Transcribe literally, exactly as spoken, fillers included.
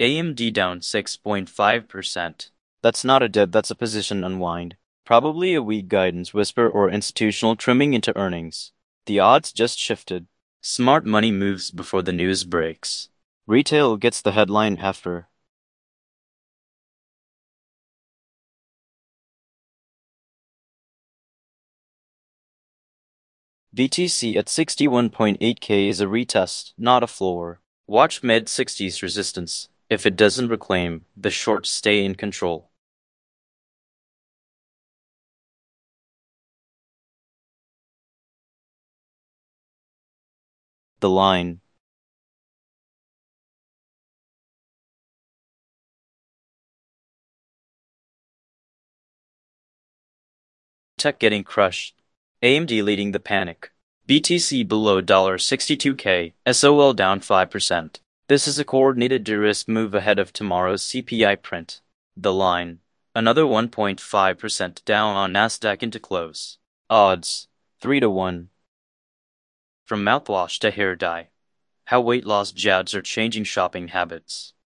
A M D down six point five percent. That's not a dip, that's a position unwind. Probably a weak guidance whisper or institutional trimming into earnings. The odds just shifted. Smart money moves before the news breaks. Retail gets the headline after. B T C at sixty-one point eight K is a retest, not a floor. Watch mid sixties resistance. If it doesn't reclaim, the shorts stay in control. The line. Tech getting crushed. A M D leading the panic. B T C below sixty-two K, S O L down five percent. This is a coordinated de-risk move ahead of tomorrow's C P I print. The line. Another one point five percent down on Nasdaq into close. Odds. three to one. From mouthwash to hair dye. How weight loss jads are changing shopping habits.